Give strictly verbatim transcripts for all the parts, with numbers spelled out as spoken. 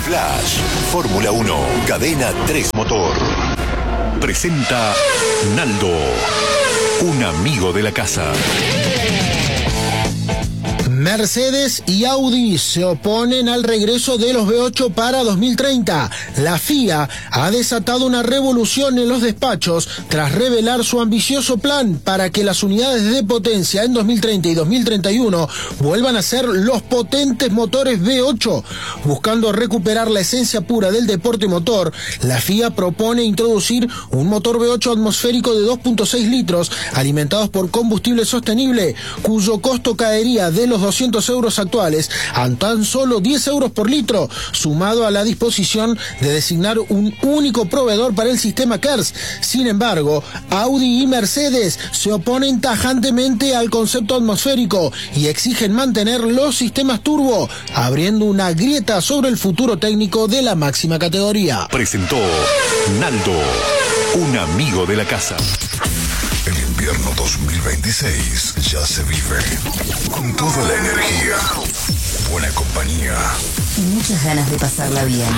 Flash, Fórmula uno, Cadena tres Motor. Presenta Naldo, un amigo de la casa. Mercedes y Audi se oponen al regreso de los V ocho para dos mil treinta. La F I A ha desatado una revolución en los despachos tras revelar su ambicioso plan para que las unidades de potencia en dos mil treinta y dos mil treinta y uno vuelvan a ser los potentes motores V ocho. Buscando recuperar la esencia pura del deporte motor, la F I A propone introducir un motor V ocho atmosférico de dos punto seis litros alimentados por combustible sostenible, cuyo costo caería de los doscientos euros actuales a tan solo diez euros por litro, sumado a la disposición de designar un único proveedor para el sistema C E R S. Sin embargo, Audi y Mercedes se oponen tajantemente al concepto atmosférico y exigen mantener los sistemas turbo, abriendo una grieta sobre el futuro técnico de la máxima categoría. Presentó Naldo, un amigo de la casa. El invierno dos mil veintiséis ya se vive con toda la energía, buena compañía y muchas ganas de pasarla bien.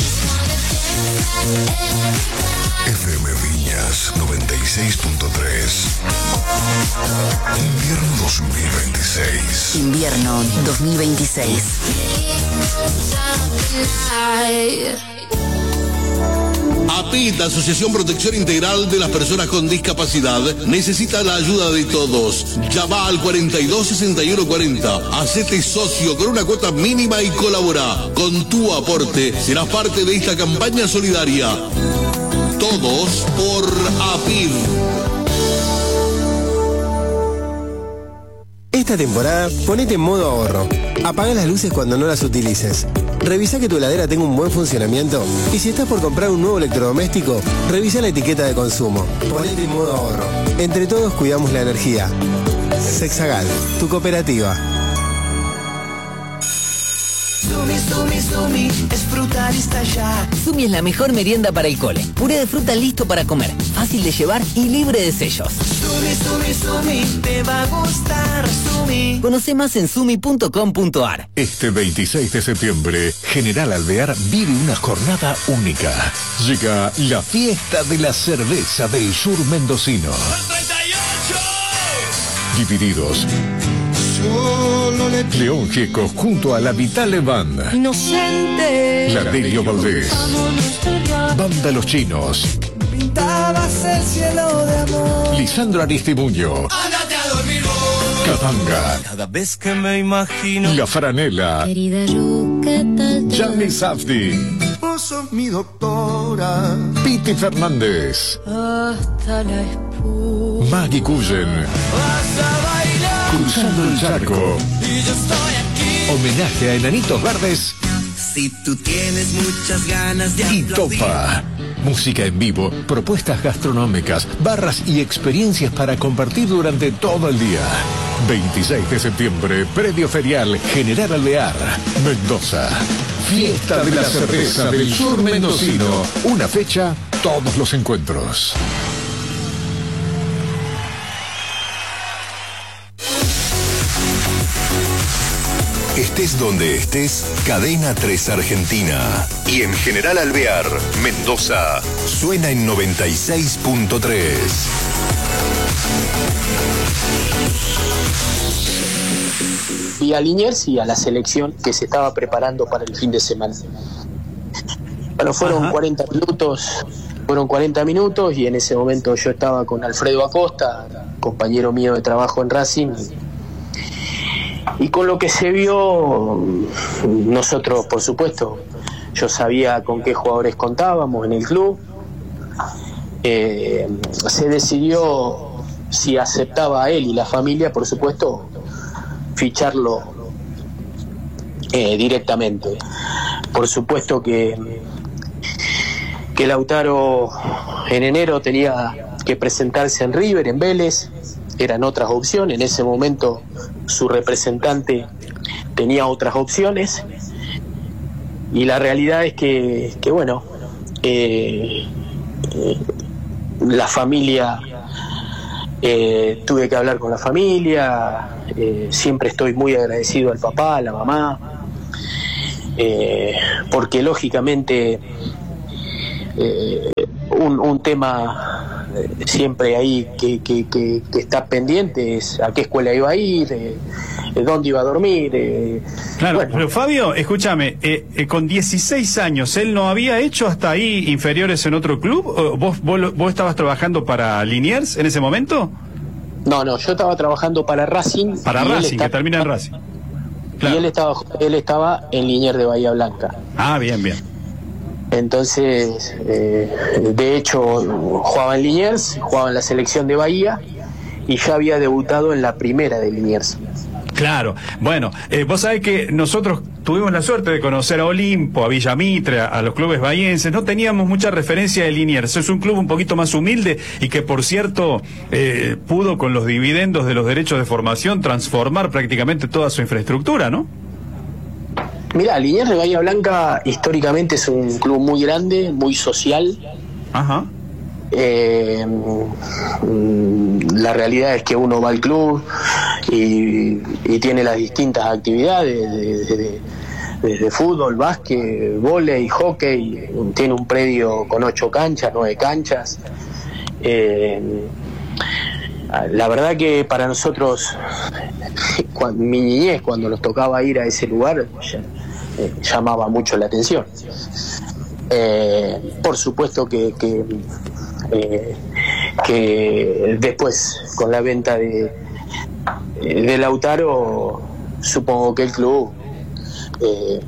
F M Viñas noventa y seis punto tres. Invierno dos mil veintiséis. Invierno dos mil veintiséis. A P I D, Asociación Protección Integral de las Personas con Discapacidad, necesita la ayuda de todos. Llama al cuarenta y dos sesenta y uno cuarenta. Hacete socio con una cuota mínima y colabora. Con tu aporte serás parte de esta campaña solidaria. Todos por A P I D. Esta temporada, ponete en modo ahorro. Apaga las luces cuando no las utilices. Revisa que tu heladera tenga un buen funcionamiento. Y si estás por comprar un nuevo electrodoméstico, revisa la etiqueta de consumo. Ponete en modo ahorro. Entre todos cuidamos la energía. Sexagal, tu cooperativa. Sumi, Sumi, Sumi, es fruta lista ya. Sumi es la mejor merienda para el cole. Puré de fruta listo para comer, fácil de llevar y libre de sellos. Sumi, Sumi, Sumi, te va a gustar, Sumi. Conoce más en sumi punto com punto ar. Este veintiséis de septiembre, General Alvear vive una jornada única. Llega la fiesta de la cerveza del sur mendocino. treinta y ocho. Divididos. León Gieco junto a la Vitale Band. Inocente. Lardelio Valdés. Banda Los Chinos. Pintabas el cielo de amor. Lisandro Aristimuño. Ándate a dormir vos. Cabanga. Cada vez que me imagino. La Franela. Querida Yu, ¿qué tal? Jamie Safdie. Vos sos mi doctora. Piti Fernández. Hasta la espuma. Maggie Cullen. Vas a bailar. Cruzando el charco. Y yo estoy aquí. Homenaje a Enanitos Verdes. Si tú tienes muchas ganas de Y aplaudir. Topa. Música en vivo, propuestas gastronómicas, barras y experiencias para compartir durante todo el día. veintiséis de septiembre, predio ferial General Alvear, Mendoza. Fiesta de la cerveza del sur mendocino. Una fecha, todos los encuentros. Estés donde estés, Cadena tres Argentina. Y en General Alvear, Mendoza, suena en noventa y seis punto tres. Y a Liniers y a la selección que se estaba preparando para el fin de semana. Bueno, fueron Ajá. cuarenta minutos, fueron cuarenta minutos y en ese momento yo estaba con Alfredo Acosta, compañero mío de trabajo en Racing. Y con lo que se vio, nosotros, por supuesto, yo sabía con qué jugadores contábamos en el club. Eh, se decidió si aceptaba a él y la familia, por supuesto, ficharlo eh, directamente. Por supuesto que, que Lautaro en enero tenía que presentarse en River, en Vélez. Eran otras opciones, en ese momento su representante tenía otras opciones y la realidad es que, que bueno, eh, eh, la familia, eh, tuve que hablar con la familia, eh, siempre estoy muy agradecido al papá, a la mamá, eh, porque lógicamente eh, un, un tema siempre ahí que, que, que, que está pendiente es a qué escuela iba a ir, eh, dónde iba a dormir. Eh, claro, bueno. Pero Fabio, escúchame, eh, eh, con dieciséis años, ¿él no había hecho hasta ahí inferiores en otro club? ¿Vos, vos, vos estabas trabajando para Liniers en ese momento? No, no, yo estaba trabajando para Racing. Para Racing, está... que termina en Racing. Claro. Y él estaba, él estaba en Liniers de Bahía Blanca. Ah, bien, bien. Entonces, eh, de hecho, jugaba en Liniers, jugaba en la selección de Bahía y ya había debutado en la primera de Liniers. Claro, bueno, eh, vos sabés que nosotros tuvimos la suerte de conocer a Olimpo, a Villamitre, a, a los clubes bahienses, no teníamos mucha referencia de Liniers, es un club un poquito más humilde y que por cierto eh, pudo con los dividendos de los derechos de formación transformar prácticamente toda su infraestructura, ¿no? Mirá, Liniers de Bahía Blanca históricamente es un club muy grande, muy social. Ajá. Eh, la realidad es que uno va al club y, y tiene las distintas actividades desde de, de fútbol, básquet, vóley, hockey. Tiene un predio con ocho canchas, nueve canchas. Eh, la verdad que para nosotros, cuando, mi niñez, cuando nos tocaba ir a ese lugar, ya, eh, llamaba mucho la atención. Eh, por supuesto que, que Eh, que después con la venta de de Lautaro supongo que el club eh,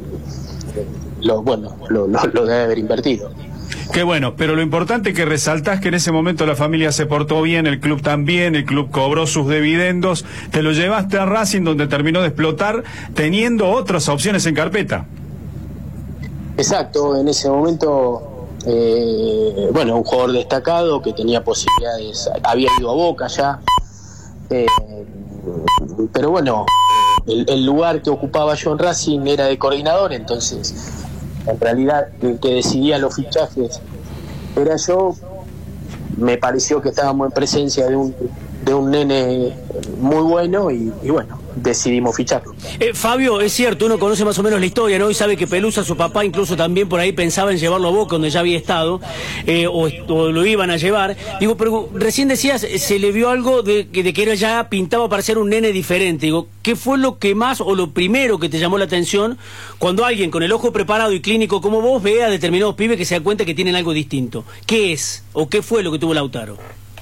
lo bueno lo, lo, lo debe haber invertido. Qué bueno, pero lo importante es que resaltás que en ese momento la familia se portó bien, el club también, el club cobró sus dividendos, te lo llevaste a Racing donde terminó de explotar teniendo otras opciones en carpeta. Exacto, en ese momento Eh, bueno, un jugador destacado que tenía posibilidades, había ido a Boca ya, eh, pero bueno, el, el lugar que ocupaba yo en Racing era de coordinador, entonces en realidad el que decidía los fichajes era yo. Me pareció que estábamos en presencia de un de un nene muy bueno y, y bueno, decidimos ficharlo. Eh, Fabio, es cierto, uno conoce más o menos la historia, ¿no? Y sabe que Pelusa, su papá, incluso también por ahí pensaba en llevarlo a Boca, donde ya había estado, eh, o, o lo iban a llevar. Digo, pero recién decías, se le vio algo de, de que era ya pintaba para ser un nene diferente. Digo, ¿qué fue lo que más o lo primero que te llamó la atención cuando alguien con el ojo preparado y clínico como vos ve a determinados pibes que se da cuenta que tienen algo distinto? ¿Qué es o qué fue lo que tuvo Lautaro?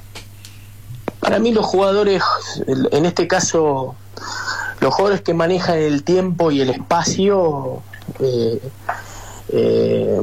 Para mí los jugadores, en este caso, los jugadores que manejan el tiempo y el espacio eh, eh,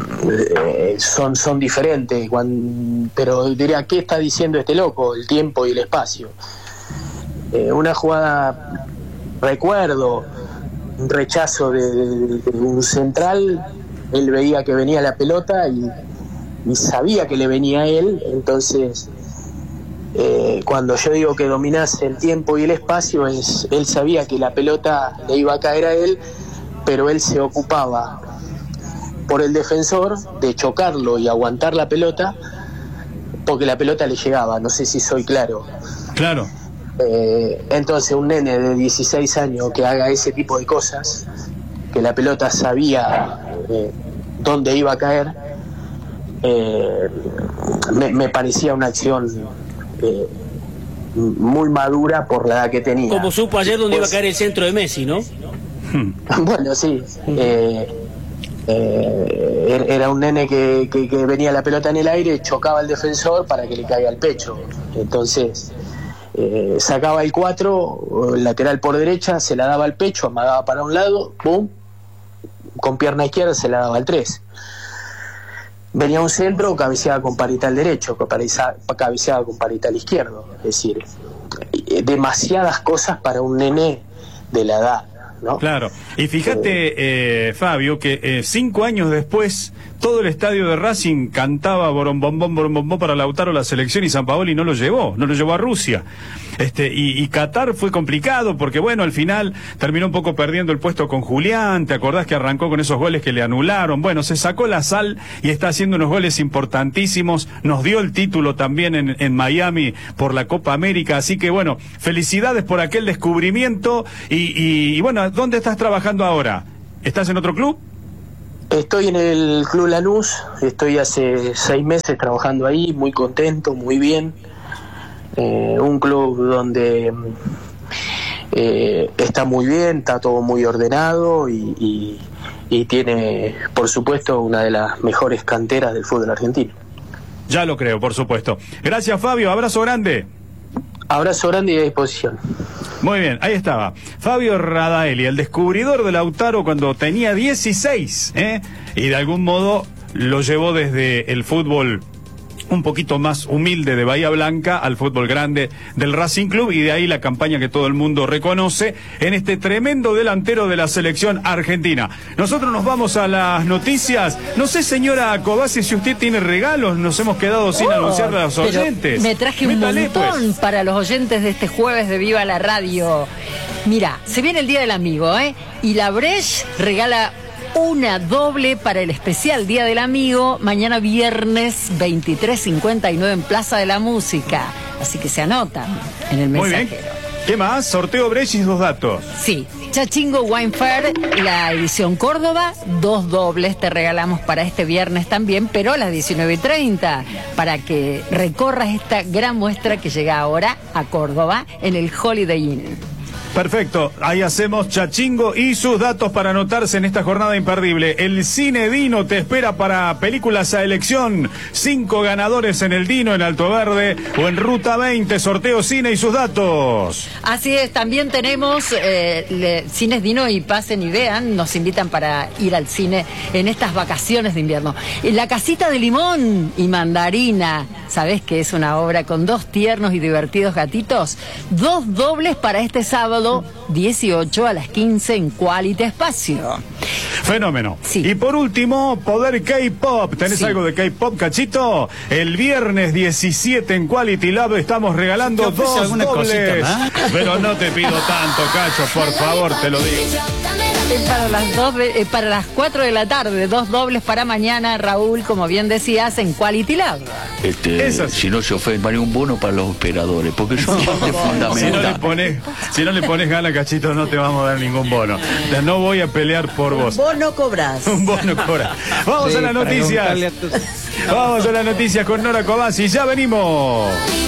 son, son diferentes, cuando, pero diría, ¿qué está diciendo este loco? El tiempo y el espacio. Eh, una jugada, recuerdo, un rechazo de, de, de un central, él veía que venía la pelota y, y sabía que le venía a él, entonces... Eh, cuando yo digo que dominase el tiempo y el espacio, es él sabía que la pelota le iba a caer a él, pero él se ocupaba por el defensor de chocarlo y aguantar la pelota porque la pelota le llegaba. No sé si soy claro. Claro. Eh, entonces un nene de dieciséis años que haga ese tipo de cosas, que la pelota sabía eh, dónde iba a caer, eh, me, me parecía una acción Eh, muy madura por la edad que tenía. Como supo ayer donde pues, iba a caer el centro de Messi, ¿no? Bueno, sí. Eh, eh, era un nene que, que, que venía la pelota en el aire, chocaba al defensor para que le caiga al pecho. Entonces, eh, sacaba el cuatro, el lateral por derecha, se la daba al pecho, amagaba para un lado, ¡pum! Con pierna izquierda se la daba al tres. Venía un centro, cabeceaba con parital derecho, cabeceaba con parital izquierdo. Es decir, demasiadas cosas para un nene de la edad, ¿no? Claro. Y fíjate, eh, Fabio, que eh, cinco años después, todo el estadio de Racing cantaba borombombón, borombombón para Lautaro la selección y Sampaoli no lo llevó, no lo llevó a Rusia. Este, y, y Qatar fue complicado porque, bueno, al final terminó un poco perdiendo el puesto con Julián. ¿Te acordás que arrancó con esos goles que le anularon? Bueno, se sacó la sal y está haciendo unos goles importantísimos. Nos dio el título también en, en Miami por la Copa América. Así que, bueno, felicidades por aquel descubrimiento. Y, y, y bueno, ¿dónde estás trabajando ahora? ¿Estás en otro club? Estoy en el Club Lanús, estoy hace seis meses trabajando ahí, muy contento, muy bien. Eh, un club donde eh, está muy bien, está todo muy ordenado y, y, y tiene, por supuesto, una de las mejores canteras del fútbol argentino. Ya lo creo, por supuesto. Gracias, Fabio, abrazo grande. Abrazo grande y a disposición. Muy bien, ahí estaba. Fabio Radaeli, el descubridor de Lautaro cuando tenía dieciséis, ¿eh? Y de algún modo lo llevó desde el fútbol un poquito más humilde de Bahía Blanca al fútbol grande del Racing Club, y de ahí la campaña que todo el mundo reconoce en este tremendo delantero de la selección argentina. Nosotros nos vamos a las noticias. No sé, señora Cobasi, si usted tiene regalos, nos hemos quedado sin oh, anunciarle a los oyentes. Me traje un Métale, montón pues, para los oyentes de este jueves de Viva la Radio. Mira, se viene el Día del Amigo, ¿eh? Y la Breche regala una doble para el especial Día del Amigo, mañana viernes veintitrés cincuenta y nueve en Plaza de la Música. Así que se anotan en el Muy mensajero. bien. ¿Qué más? Sorteo Breche y dos datos. Sí, Chachingo Wine Fair, la edición Córdoba, dos dobles te regalamos para este viernes también, pero a las diecinueve y treinta, para que recorras esta gran muestra que llega ahora a Córdoba en el Holiday Inn. Perfecto, ahí hacemos Chachingo y sus datos para anotarse en esta jornada imperdible. El Cine Dino te espera para películas a elección. Cinco ganadores en el Dino, en Alto Verde o en Ruta veinte, sorteo Cine y sus datos. Así es, también tenemos eh, le, Cines Dino y pasen y vean, nos invitan para ir al cine en estas vacaciones de invierno. En La Casita de Limón y Mandarina, ¿sabés que es una obra con dos tiernos y divertidos gatitos? Dos dobles para este sábado dieciocho a las quince en Quality Espacio. Fenómeno. Sí. Y por último, Poder K-Pop. ¿Tenés Sí. algo de K-Pop, Cachito? El viernes diecisiete en Quality Lab estamos regalando ¿Te ofrece dos alguna dobles. cosita más? Pero no te pido tanto, Cacho, por favor, te lo digo. Es para las dos, de- eh, para las cuatro de la tarde, dos dobles para mañana, Raúl, como bien decías, en Quality Lab. Este, si no se ofende, vale un bono para los operadores, porque eso es parte Si no le fundamental. pones, si no le pones gana, Cachito, no te vamos a dar ningún bono. No voy a pelear por vos. Vos no cobrás. Un bono cobra. Vamos Sí, a las noticias. preguntale a tu- Vamos a las noticias con Nora Cobasi. Ya venimos.